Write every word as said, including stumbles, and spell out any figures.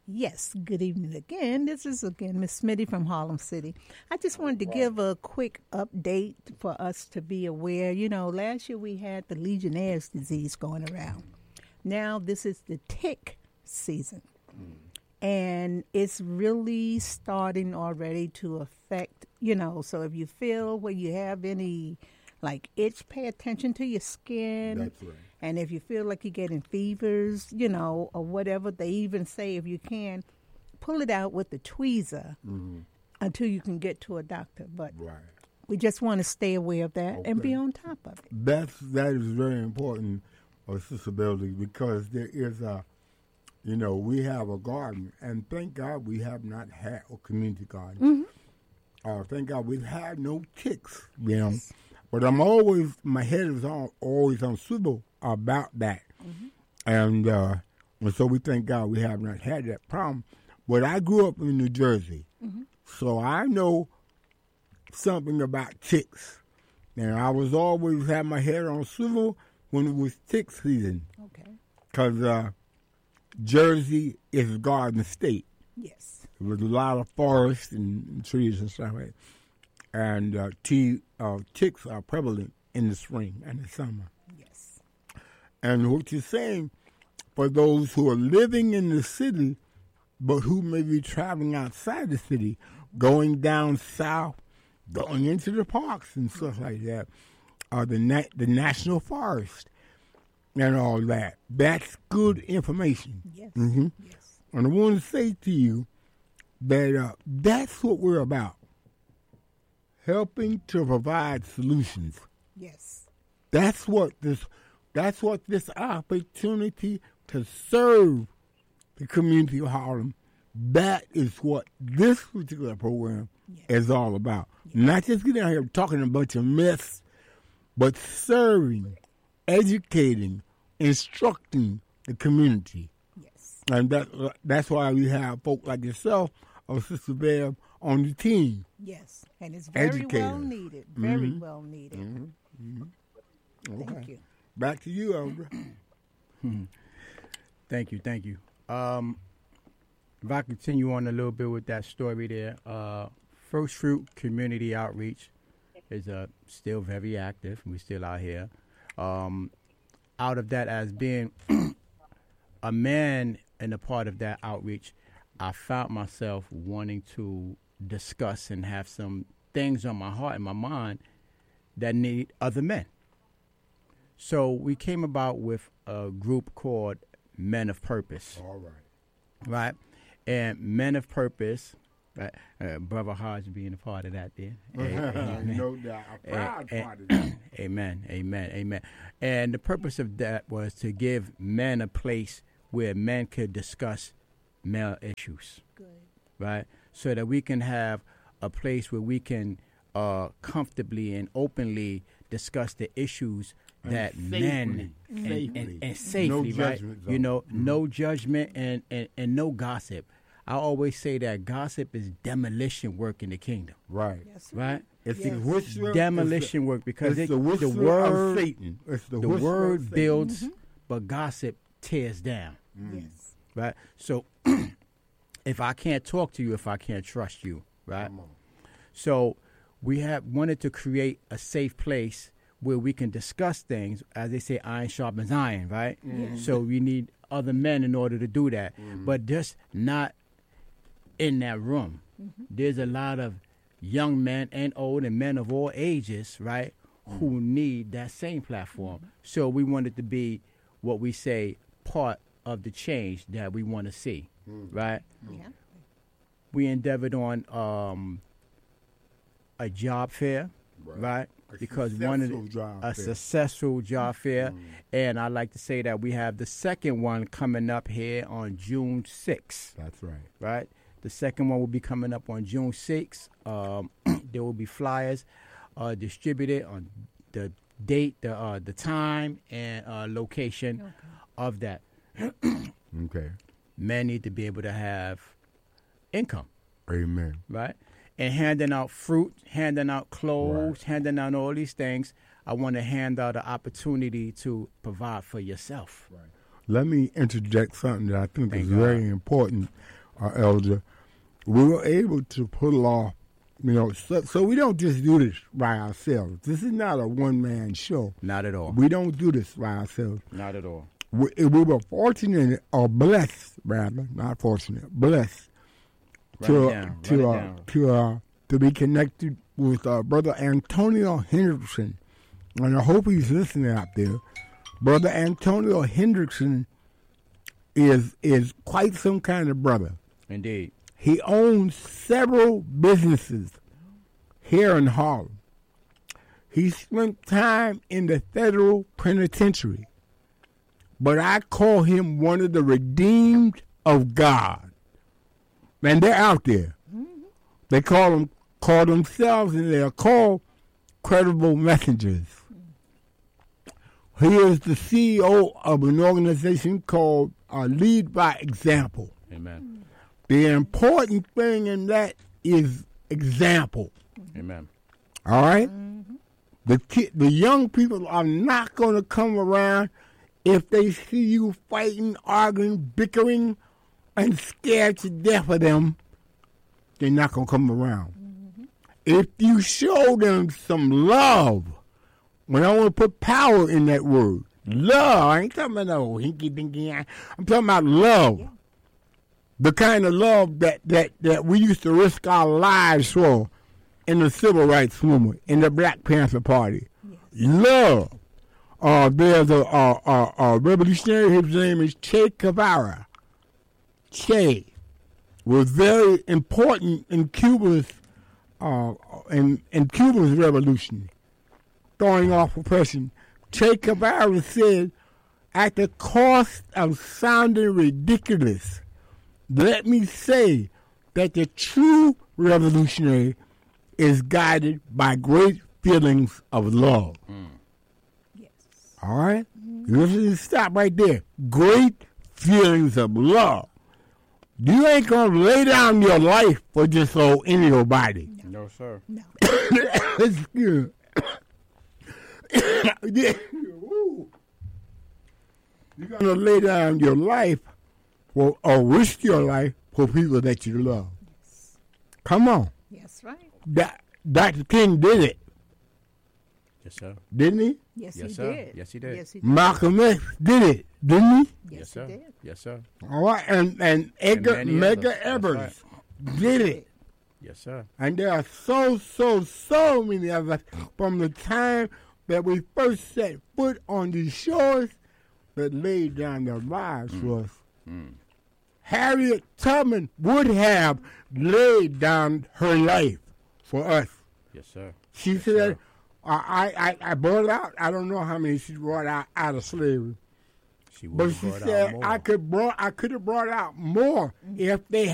Yes, good evening again. This is again Miss Smitty from Harlem City. I just wanted to give a quick update for us to be aware. You know, last year we had the Legionnaire's disease going around. Now this is the tick season. And it's really starting already to affect, you know, so if you feel where you have any like itch, pay attention to your skin. That's right. And if you feel like you're getting fevers, you know, or whatever, they even say if you can, pull it out with the tweezer mm-hmm. until you can get to a doctor. But right. we just want to stay aware of that okay. and be on top of it. That's, that is very important, uh, Sister Beverly, because there is a, you know, we have a garden, and thank God we have not had a community garden. Mm-hmm. Uh, thank God we've had no ticks, you know. Yes. But I'm always, my head is on, always on swivel about that. Mm-hmm. And, uh, and so we thank God we have not had that problem. But I grew up in New Jersey, mm-hmm. so I know something about ticks. And I was always had my head on swivel when it was tick season. Okay. Because uh, Jersey is a garden state. Yes. There was a lot of forests and, and trees and stuff like that. And uh, tea, uh, ticks are prevalent in the spring and the summer. Yes. And what you're saying, for those who are living in the city, but who may be traveling outside the city, going down south, going into the parks and stuff like that, or the na- the national forest and all that. That's good information. Yes. Mm-hmm. Yes. And I want to say to you that uh, that's what we're about. Helping to provide solutions. Yes. That's what this that's what this opportunity to serve the community of Harlem, that is what this particular program yes. is all about. Yes. Not just getting out here talking a bunch of myths, but serving, educating, instructing the community. Yes. And that that's why we have folk like yourself or Sister Bev on the team. Yes, and it's very Educators. well needed. Very mm-hmm. well needed. Mm-hmm. Mm-hmm. Okay. Thank you. Back to you, Elder. Thank you, thank you. Um, if I continue on a little bit with that story there, uh, First Fruit Community Outreach is uh, still very active. We're still out here. Um, out of that, as being a man and a part of that outreach, I found myself wanting to discuss and have some things on my heart and my mind that need other men. So we came about with a group called Men of Purpose. All right. Right? And Men of Purpose, right? Uh, Brother Hodge being a part of that there. Amen. No doubt. A proud and, part of that. Amen. Amen. Amen. And the purpose of that was to give men a place where men could discuss male issues. Good. Right? So that we can have a place where we can uh, comfortably and openly discuss the issues and that safely, men and, safely. And, and safely, no right? Zone. You know, mm-hmm. no judgment and, and, and no gossip. I always say that gossip is demolition work in the kingdom. Right. Yes, right? It's yes. the whistle, demolition it's work because it's it, the, the word of Satan. It's the, the word builds, mm-hmm. but gossip tears down. Mm. Yes. Right? So if I can't talk to you, if I can't trust you, right? So we have wanted to create a safe place where we can discuss things, as they say, iron sharpens iron, right? Mm-hmm. So we need other men in order to do that, mm-hmm. but just not in that room. Mm-hmm. There's a lot of young men and old and men of all ages, right, mm-hmm. who need that same platform. Mm-hmm. So we wanted to be what we say part of the change that we want to see, mm-hmm. right? Yeah. We endeavored on um, a job fair, right? right? A because one of the, job a fair. successful job fair, mm. and I like to say that we have the second one coming up here on June sixth. That's right. Right. The second one will be coming up on June sixth. Um, there will be flyers uh, distributed on the date, the uh, the time, and uh, location okay. of that. Okay. Men need to be able to have income. Amen. Right. And handing out fruit, handing out clothes, right. handing out all these things, I want to hand out an opportunity to provide for yourself. Right. Let me interject something that I think Thank is God. very important. uh, Elder, we were able to pull off, you know, so, so we don't just do this by ourselves. This is not a one-man show. Not at all. We don't do this by ourselves. Not at all. We, we were fortunate, or blessed, rather, not fortunate, blessed Write to it down. to Write uh, it down. to uh, to be connected with uh, Brother Antonio Hendrickson, and I hope he's listening out there. Brother Antonio Hendrickson is is quite some kind of brother. Indeed. He owns several businesses here in Harlem. He spent time in the federal penitentiary, but I call him one of the redeemed of God. Man, they're out there. Mm-hmm. They call them call themselves, and they are called credible messengers. He is the C E O of an organization called uh, Lead by Example. Amen. The important thing in that is example. Amen. All right? Mm-hmm. The kid, the young people are not going to come around if they see you fighting, arguing, bickering, and scared to death of them. They're not going to come around. Mm-hmm. If you show them some love, when I want to put power in that word, love, I ain't talking about no hinky dinky. I'm talking about love. Yeah. The kind of love that, that, that we used to risk our lives for in the civil rights movement, in the Black Panther Party. Yes. Love. Uh, there's a, a, a, a revolutionary, his name is Che Guevara. Che was very important in Cuba's, uh, in, in Cuba's revolution, throwing off oppression. Che Guevara said, at the cost of sounding ridiculous, let me say that the true revolutionary is guided by great feelings of love. Mm. Yes. All right? Mm-hmm. You just stop right there. Great feelings of love. You ain't going to lay down your life for just so anybody. No, no sir. No. It's good. You're going to lay down your life for, or risk your life for people that you love. Yes. Come on. Yes, right. That, Doctor King did it. Yes, sir. Didn't he? Yes, yes he sir. did. Yes, he did. Yes, he did. Malcolm X did it, didn't he? Yes, Yes, sir. he did. Yes, sir. All right, and and Edgar many Medgar others. Evers That's did it, Yes, sir. and there are so so so many of us from the time that we first set foot on these shores that laid down their lives Mm. for us. Mm. Harriet Tubman would have laid down her life for us. Yes, sir. She Yes, said, sir. I, I, I brought out, I don't know how many she brought out, out of slavery. She would But have she brought out said more. I could brought I could have brought out more if they